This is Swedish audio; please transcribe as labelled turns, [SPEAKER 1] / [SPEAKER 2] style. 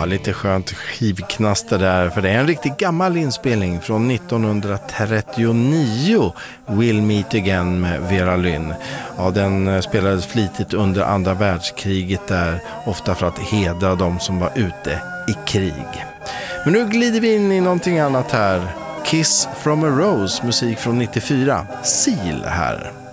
[SPEAKER 1] Ja, lite skönt skivknaster där, för det är en riktigt gammal inspelning från 1939, We'll Meet Again med Vera Lynn. Ja, den spelades flitigt under andra världskriget där, ofta för att hedra de som var ute i krig. Men nu glider vi in i någonting annat här. Kiss from a Rose, musik från 94. Seal här.